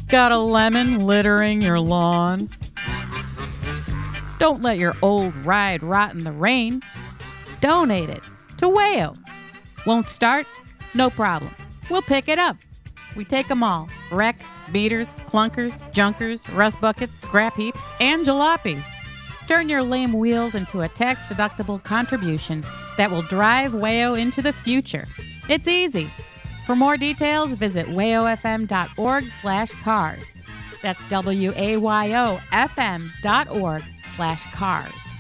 Got a lemon littering your lawn? Don't let your old ride rot in the rain. Donate it to WAYO. Won't start? No problem. We'll pick it up. We take them all. Wrecks, beaters, clunkers, junkers, rust buckets, scrap heaps, and jalopies. Turn your lame wheels into a tax-deductible contribution that will drive WAYO into the future. It's easy. For more details, visit wayofm.org/cars. That's WAYOFM.org/cars.